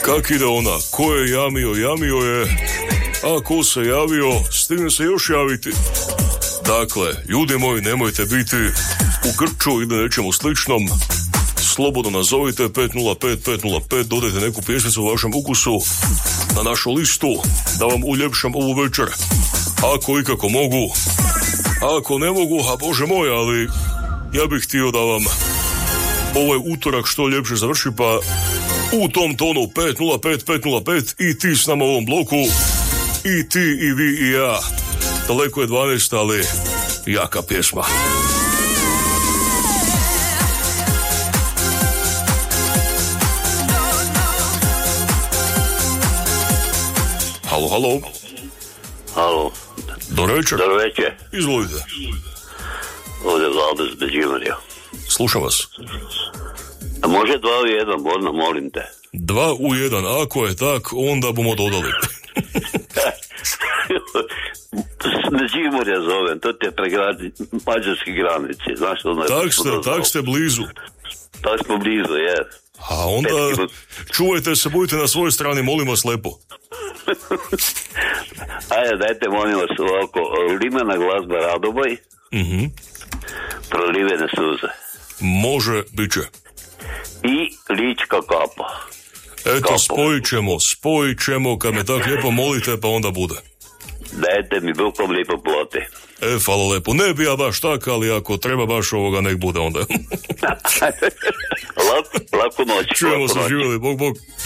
Kak ide ona? Ko je jamio? Jamio je. A ko se javio? Stigne se još javiti. Dakle, ljudi moji, nemojte biti u grču ili nečemu sličnom. Slobodno nazovite 505-505, dodajte neku pjesmicu u vašem ukusu na našu listu, da vam uljepšam ovu večer. Ako ikako mogu. Ako ne mogu, a Bože moj, ali ja bih htio da vam ovaj utorak što ljepše završi, pa u tom tonu 505-505 i ti s nama u ovom bloku, i ti, i vi, i ja. Daleko je 12, ali jaka pjesma. Halo, halo. Halo. Dobro večer. Dobro večer. Izvolite. Ovdje je Vlado iz Međimurja. Slušam vas. A može 2 u 1, Borna, molim te. 2 u 1, ako je tak, onda bomo dodali. Međimurja zovem, to ti je pregradi mađarski granici. Znaš, ono Tak ste blizu. Tak smo blizu, je. A onda čuvajte se, budite na svojoj strani, molim vas lepo. Ajde, dajte, molim vas, ovako, limena glazba Radoboj, Prolivene suze. Može, bit će. I Lička kapa. Eto, Kapo. spojit ćemo, kad me tako lijepo molite, pa onda bude. Dajte mi bukom lijepo ploti. Hvala lepo. Ne bi ja baš tak, ali ako treba baš ovoga, nek bude onda. Laku noć. Čujemo se, živjeli, bog.